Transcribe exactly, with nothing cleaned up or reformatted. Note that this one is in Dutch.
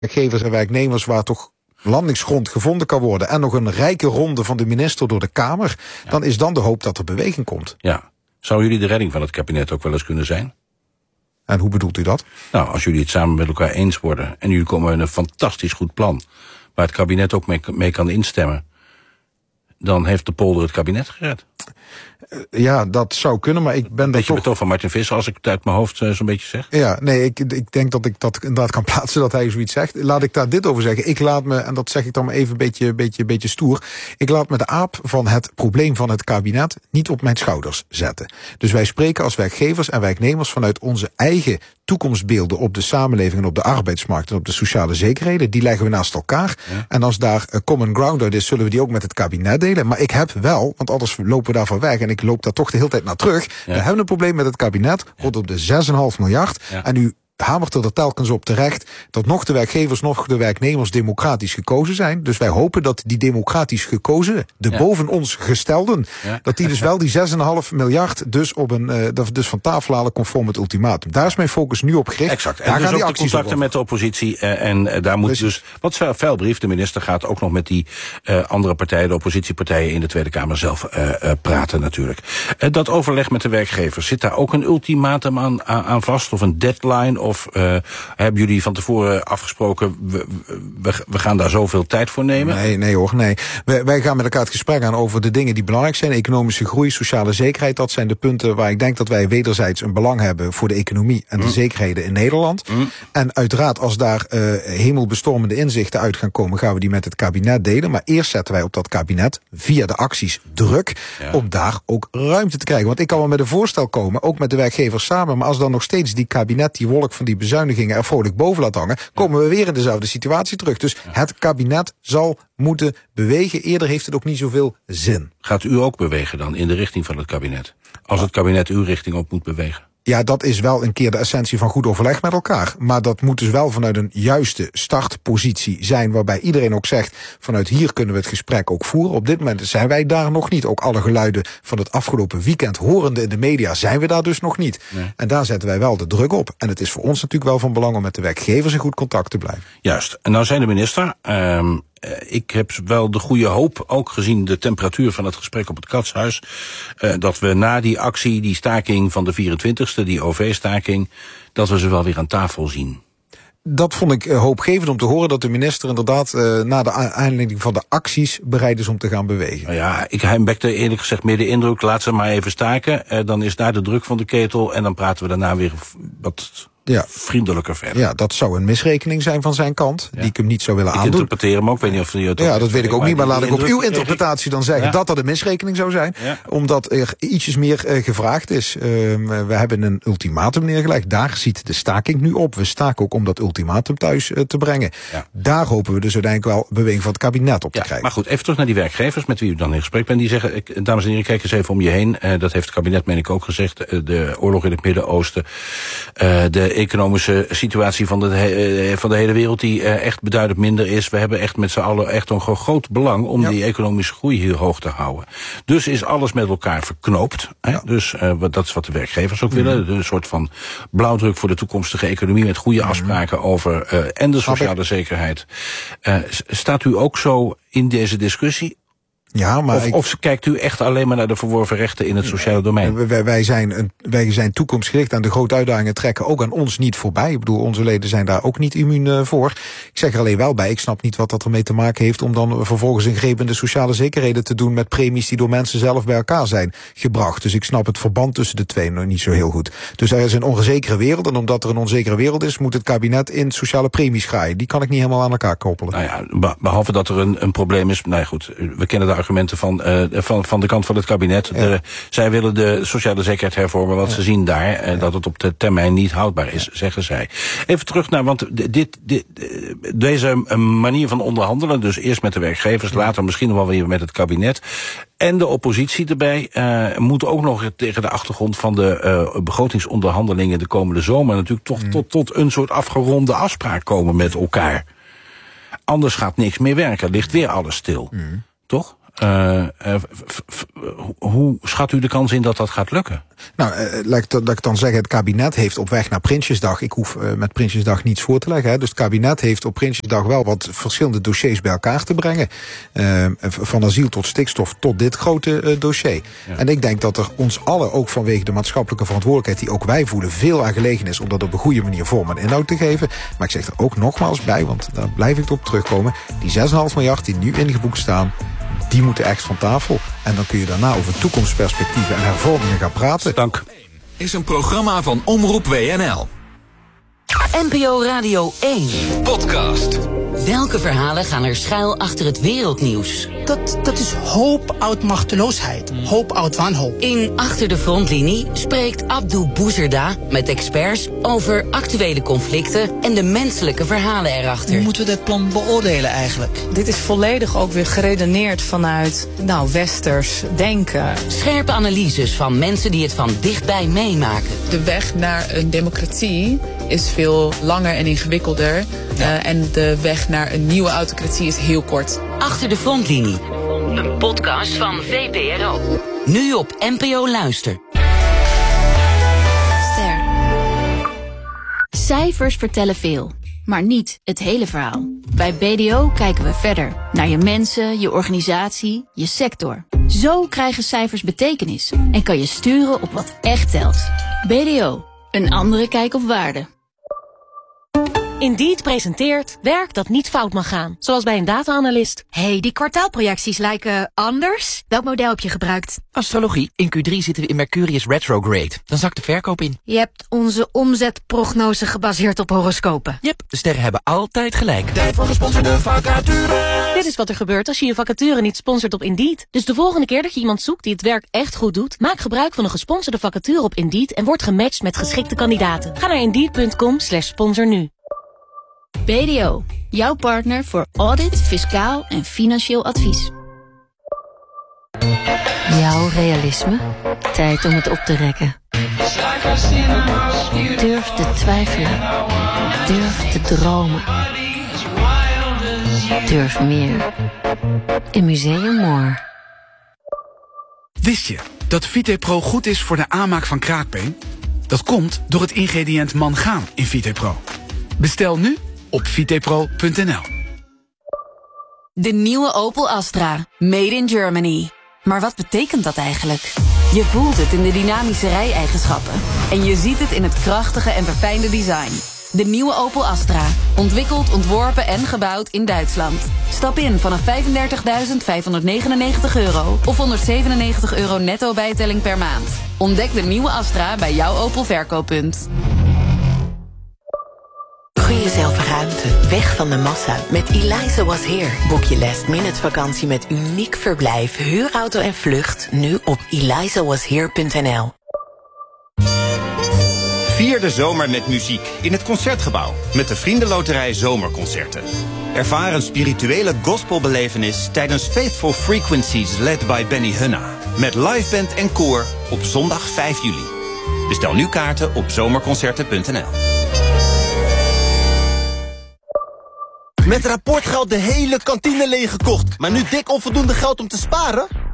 werkgevers en werknemers waar toch landingsgrond gevonden kan worden en nog een rijke ronde van de minister door de Kamer, ja. dan is dan de hoop dat er beweging komt. Ja. Zou jullie de redding van het kabinet ook wel eens kunnen zijn? En hoe bedoelt u dat? Nou, als jullie het samen met elkaar eens worden en jullie komen met een fantastisch goed plan waar het kabinet ook mee, mee kan instemmen, dan heeft de polder het kabinet gered. Ja, dat zou kunnen, maar ik ben een beetje toch... betoog van Martin Visser, als ik het uit mijn hoofd uh, zo'n beetje zeg. Ja, nee, ik, ik denk dat ik dat inderdaad kan plaatsen, dat hij zoiets zegt. Laat ik daar dit over zeggen. Ik laat me, en dat zeg ik dan maar even een beetje, beetje, beetje stoer, ik laat me de aap van het probleem van het kabinet niet op mijn schouders zetten. Dus wij spreken als werkgevers en werknemers vanuit onze eigen toekomstbeelden op de samenleving en op de arbeidsmarkt en op de sociale zekerheden. Die leggen we naast elkaar. Ja. En als daar uh, common ground uit is, zullen we die ook met het kabinet delen. Maar ik heb wel, want anders lopen we daarvan weg en ik loop daar toch de hele tijd naar terug. Ja. We hebben een probleem met het kabinet, rond op de zes komma vijf miljard. Ja. En u hamert er telkens op terecht dat nog de werkgevers, nog de werknemers democratisch gekozen zijn. Dus wij hopen dat die democratisch gekozen, de ja. boven ons gestelden, ja. dat die dus wel die zes komma vijf miljard dus op een uh, dat dus van tafel halen conform het ultimatum. Daar is mijn focus nu op gericht. Exact. En daar dus gaan die ook de contacten met de oppositie uh, en uh, daar moet dus, dus wat vuilbrief, de minister gaat ook nog met die uh, andere partijen, de oppositiepartijen in de Tweede Kamer zelf uh, uh, praten natuurlijk. Uh, dat overleg met de werkgevers, zit daar ook een ultimatum aan, aan vast of een deadline? Of Of uh, hebben jullie van tevoren afgesproken, we, we, we gaan daar zoveel tijd voor nemen? Nee, nee hoor, nee. Wij, wij gaan met elkaar het gesprek aan over de dingen die belangrijk zijn. Economische groei, sociale zekerheid, dat zijn de punten waar ik denk dat wij wederzijds een belang hebben voor de economie en de mm. zekerheden in Nederland. Mm. En uiteraard, als daar uh, hemelbestormende inzichten uit gaan komen, gaan we die met het kabinet delen. Maar eerst zetten wij op dat kabinet, via de acties, druk, ja. om daar ook ruimte te krijgen. Want ik kan wel met een voorstel komen, ook met de werkgevers samen, maar als dan nog steeds die kabinet, die wolk van die bezuinigingen er vrolijk boven laat hangen, komen we weer in dezelfde situatie terug. Dus het kabinet zal moeten bewegen. Eerder heeft het ook niet zoveel zin. Gaat u ook bewegen dan in de richting van het kabinet? Als het kabinet uw richting op moet bewegen? Ja, dat is wel een keer de essentie van goed overleg met elkaar. Maar dat moet dus wel vanuit een juiste startpositie zijn, waarbij iedereen ook zegt, vanuit hier kunnen we het gesprek ook voeren. Op dit moment zijn wij daar nog niet. Ook alle geluiden van het afgelopen weekend horende in de media zijn we daar dus nog niet. Nee. En daar zetten wij wel de druk op. En het is voor ons natuurlijk wel van belang om met de werkgevers in goed contact te blijven. Juist. En nou zei de minister, Um... ik heb wel de goede hoop, ook gezien de temperatuur van het gesprek op het Katshuis, uh, dat we na die actie, die staking van de vierentwintigste, die O V-staking, dat we ze wel weer aan tafel zien. Dat vond ik uh, hoopgevend om te horen, dat de minister inderdaad uh, na de aanleiding van de acties bereid is om te gaan bewegen. Nou ja, ik heimwekte eerlijk gezegd meer de indruk, laat ze maar even staken, uh, dan is daar de druk van de ketel en dan praten we daarna weer wat ja. vriendelijker verder. Ja, dat zou een misrekening zijn van zijn kant, ja. die ik hem niet zou willen ik aandoen. Ik interpreteer hem ook, weet niet of hij het Ja, dat weet ik ook niet, maar laat ik op uw interpretatie dan zeggen ja. dat dat een misrekening zou zijn, ja. omdat er ietsjes meer uh, gevraagd is. Uh, we hebben een ultimatum neergelegd, daar ziet de staking nu op. We staken ook om dat ultimatum thuis uh, te brengen. Ja. Daar hopen we dus uiteindelijk wel beweging van het kabinet op te ja, krijgen. Maar goed, even terug naar die werkgevers met wie u dan in gesprek bent. Die zeggen, ik, dames en heren, kijk eens even om je heen. Uh, dat heeft het kabinet, meen ik ook gezegd. Uh, de oorlog in het Midden-Oosten, uh, de economische situatie van de, uh, van de hele wereld die uh, echt beduidend minder is. We hebben echt met z'n allen echt een groot belang om ja. die economische groei hier hoog te houden. Dus is alles met elkaar verknoopt. Hè? Ja. Dus uh, dat is wat de werkgevers ook mm. willen. Een soort van blauwdruk voor de toekomstige economie met goede mm. afspraken over uh, en de sociale zekerheid. Uh, staat u ook zo in deze discussie? Ja, maar of, ik, of kijkt u echt alleen maar naar de verworven rechten in het sociale domein? Wij, wij, zijn, een, wij zijn toekomstgericht en de grote uitdagingen trekken ook aan ons niet voorbij. Ik bedoel, onze leden zijn daar ook niet immuun uh, voor. Ik zeg er alleen wel bij, ik snap niet wat dat ermee te maken heeft om dan vervolgens ingreepende sociale zekerheden te doen met premies die door mensen zelf bij elkaar zijn gebracht. Dus ik snap het verband tussen de twee nog niet zo heel goed. Dus er is een onzekere wereld en omdat er een onzekere wereld is, moet het kabinet in sociale premies graaien. Die kan ik niet helemaal aan elkaar koppelen. Nou ja, behalve dat er een, een probleem is, nou ja, goed, we kennen de argumenten van, uh, van, van de kant van het kabinet. Ja. De, zij willen de sociale zekerheid hervormen, want ja. ze zien daar uh, ja. dat het op de termijn niet houdbaar is, ja. zeggen zij. Even terug naar, want dit, dit, deze manier van onderhandelen, dus eerst met de werkgevers, ja. later misschien wel weer met het kabinet, en de oppositie erbij, uh, moet ook nog tegen de achtergrond van de uh, begrotingsonderhandelingen de komende zomer natuurlijk toch mm. tot, tot een soort afgeronde afspraak komen met elkaar. Anders gaat niks meer werken, ligt weer alles stil. Mm. Toch? Uh, uh, f, f, hoe schat u de kans in dat dat gaat lukken? Nou, uh, laat, ik, dat ik dan zeggen, het kabinet heeft op weg naar Prinsjesdag... ik hoef uh, met Prinsjesdag niets voor te leggen... Hè, dus het kabinet heeft op Prinsjesdag wel wat verschillende dossiers bij elkaar te brengen. Uh, van asiel tot stikstof tot dit grote uh, dossier. Ja. En ik denk dat er ons allen, ook vanwege de maatschappelijke verantwoordelijkheid... die ook wij voelen, veel aan gelegen is... om dat op een goede manier vorm en inhoud te geven. Maar ik zeg er ook nogmaals bij, want daar blijf ik op terugkomen... die zes komma vijf miljard die nu ingeboekt staan... die moeten echt van tafel. En dan kun je daarna over toekomstperspectieven en hervormingen gaan praten. Dank. Is een programma van Omroep W N L. N P O Radio één. Podcast. Welke verhalen gaan er schuil achter het wereldnieuws? Dat, dat is hoop uit machteloosheid. Hoop uit wanhoop. In Achter de Frontlinie spreekt Abdou Bouzerda met experts over actuele conflicten en de menselijke verhalen erachter. Hoe moeten we dat plan beoordelen eigenlijk? Dit is volledig ook weer geredeneerd vanuit, nou, westers denken. Scherpe analyses van mensen die het van dichtbij meemaken. De weg naar een democratie is veel langer en ingewikkelder. Ja. Uh, en de weg naar een nieuwe autocratie is heel kort. Achter de Frontlinie. Een podcast van V P R O. Nu op N P O Luister. Ster. Cijfers vertellen veel, maar niet het hele verhaal. Bij B D O kijken we verder. Naar je mensen, je organisatie, je sector. Zo krijgen cijfers betekenis. En kan je sturen op wat echt telt. B D O. Een andere kijk op waarde. Indeed presenteert werk dat niet fout mag gaan. Zoals bij een data-analyst. Hey, die kwartaalprojecties lijken anders. Welk model heb je gebruikt? Astrologie. In Q drie zitten we in Mercurius retrograde. Dan zakt de verkoop in. Je hebt onze omzetprognose gebaseerd op horoscopen. Yep, de sterren hebben altijd gelijk. Tijd voor gesponsorde vacature. Dit is wat er gebeurt als je je vacature niet sponsort op Indeed. Dus de volgende keer dat je iemand zoekt die het werk echt goed doet... maak gebruik van een gesponsorde vacature op Indeed... en word gematcht met geschikte kandidaten. Ga naar Indeed.com slash sponsor nu. B D O, jouw partner voor audit, fiscaal en financieel advies. Jouw realisme? Tijd om het op te rekken. Durf te twijfelen. Durf te dromen. Durf meer. In Museum More. Wist je dat Vitepro goed is voor de aanmaak van kraakbeen? Dat komt door het ingrediënt mangaan in Vitepro. Bestel nu op vitepro punt n l. De nieuwe Opel Astra. Made in Germany. Maar wat betekent dat eigenlijk? Je voelt het in de dynamische rijeigenschappen. En je ziet het in het krachtige en verfijnde design. De nieuwe Opel Astra. Ontwikkeld, ontworpen en gebouwd in Duitsland. Stap in vanaf vijfendertigduizend vijfhonderdnegenennegentig euro of honderdzevenennegentig euro netto bijtelling per maand. Ontdek de nieuwe Astra bij jouw Opel verkooppunt. Gun jezelf ruimte, weg van de massa. Met Eliza Was Here boek je last minute vakantie met uniek verblijf, huurauto en vlucht. Nu op eliza was here punt n l. Vier de zomer met muziek in het Concertgebouw met de Vriendenloterij Zomerconcerten. Ervaar een spirituele gospelbelevenis tijdens Faithful Frequencies led by Benny Hunna. Met liveband en koor op zondag vijf juli. Bestel nu kaarten op zomerconcerten punt n l. Met rapportgeld de hele kantine leeggekocht, maar nu dik onvoldoende geld om te sparen?